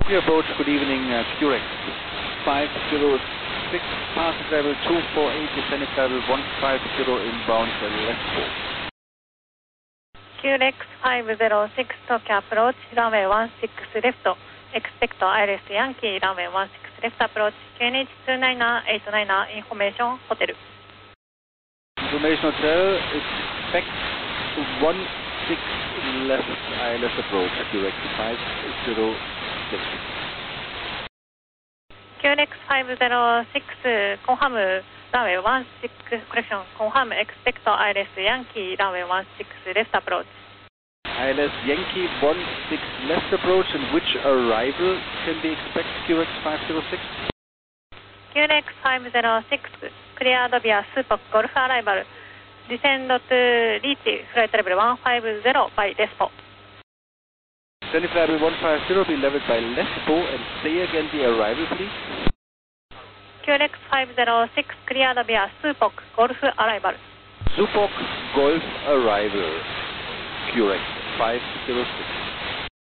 Clear approach, good evening, QREX 506, passing level 248, descending level 150 inbound left 4. QREX 506 Tokyo approach, runway 16 left, expect ILS Yankee, runway 16 left approach, QNH 29989, information hotel. Information hotel, expect 16 left ILS approach, QREX 506. QREX 506, confirm runway 16, correction, confirm expect ILS Yankee, runway 16 left approach. ILS Yankee 16 left approach, and which arrival can be expected, QREX 506? QREX 506, cleared via Supok Golf arrival, descend to reach flight level 150 by LESPO. Descending flight level 150, be leveled by LESPO, and say again the arrival, please. QREX 506, cleared via Supok Golf arrival. Supok Golf arrival, QREX 506.